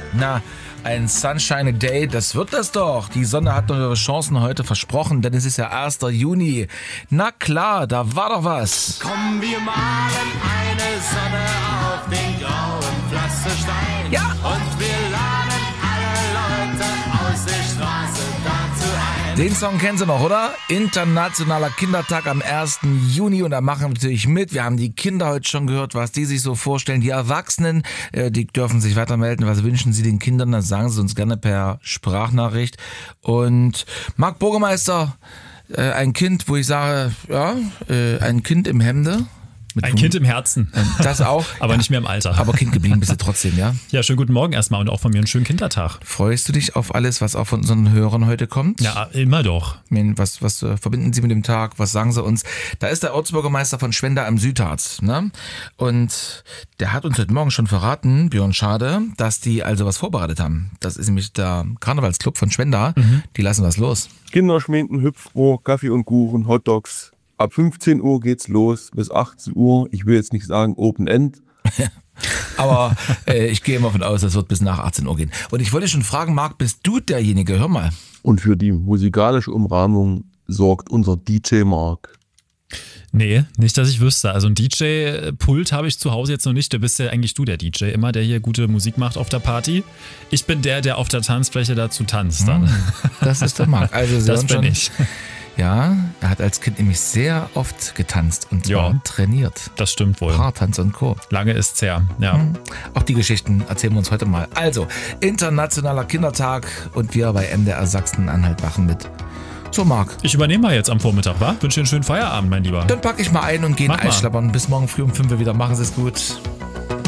Na, ein Sunshine Day, das wird das doch. Die Sonne hat noch ihre Chancen heute versprochen, denn es ist ja 1. Juni. Na klar, da war doch was. Komm, wir malen eine Sonne auf den grauen Pflasterstein. Ja. Und wir laden alle Leute aus der Straße dazu ein. Den Song kennen Sie noch, oder? Internationaler Kindertag am 1. Juni und da machen wir natürlich mit. Wir haben die Kinder heute schon gehört, was die sich so vorstellen. Die Erwachsenen, die dürfen sich weitermelden. Was wünschen Sie den Kindern? Dann sagen Sie uns gerne per Sprachnachricht. Und Marc Burgermeister, ein Kind, wo ich sage, ja, ein Kind im Hemde. Ein Kind im Herzen. Das auch. Aber nicht mehr im Alter. Aber Kind geblieben bist du trotzdem, ja? Ja, schönen guten Morgen erstmal und auch von mir einen schönen Kindertag. Freust du dich auf alles, was auch von unseren Hörern heute kommt? Ja, immer doch. Was verbinden Sie mit dem Tag? Was sagen Sie uns? Da ist der Ortsbürgermeister von Schwenda am Südharz, ne? Und der hat uns heute Morgen schon verraten, Björn Schade, dass die also was vorbereitet haben. Das ist nämlich der Karnevalsclub von Schwenda. Die lassen was los. Kinderschminken, Hüpfrohr, Kaffee und Kuchen, Hotdogs. Ab 15 Uhr geht's los bis 18 Uhr. Ich will jetzt nicht sagen Open End. Aber ich gehe mal von aus, das wird bis nach 18 Uhr gehen. Und ich wollte schon fragen, Marc, bist du derjenige? Hör mal. Und für die musikalische Umrahmung sorgt unser DJ Marc. Nee, nicht, dass ich wüsste. Also ein DJ-Pult habe ich zu Hause jetzt noch nicht. Du bist ja eigentlich der DJ immer, der hier gute Musik macht auf der Party. Ich bin der auf der Tanzfläche dazu tanzt dann. Das ist der Marc. Also das bin ich. Ja, er hat als Kind nämlich sehr oft getanzt und zwar trainiert. Das stimmt wohl. Paartanz und Co. Lange ist's her, ja. Auch die Geschichten erzählen wir uns heute mal. Also, Internationaler Kindertag und wir bei MDR Sachsen-Anhalt machen mit. So, Marc. Ich übernehme mal jetzt am Vormittag, wa? Wünsche dir einen schönen Feierabend, mein Lieber. Dann packe ich mal ein und gehe Eis schlappern. Bis morgen früh um 5 Uhr wieder. Machen Sie es gut.